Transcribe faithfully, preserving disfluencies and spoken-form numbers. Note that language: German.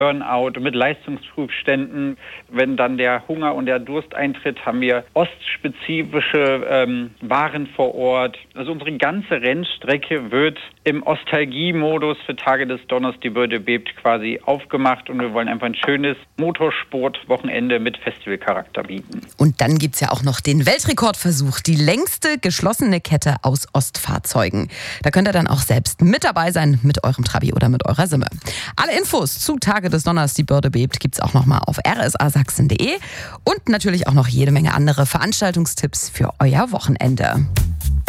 Burnout, mit Leistungsprüfständen. Wenn dann der Hunger und der Durst eintritt, haben wir ostspezifische ähm, Waren vor Ort. Also unsere ganze Rennstrecke wird im Ostalgie-Modus für Tage des Donners, die Börde bebt, quasi aufgemacht. Und wir wollen einfach ein schönes Motorsport-Wochenende mit Festivalcharakter bieten. Und dann gibt's ja auch noch den Weltrekordversuch, die längste geschlossene Kette aus Ostfahrzeugen. Da könnt ihr dann auch selbst mit dabei sein, mit eurem Trabi oder mit eurer Simme. Alle Infos zu Tage des Donners, die Börde bebt, gibt's auch noch mal auf r s a sachsen punkt d e und natürlich auch noch jede Menge andere Veranstaltungstipps für euer Wochenende.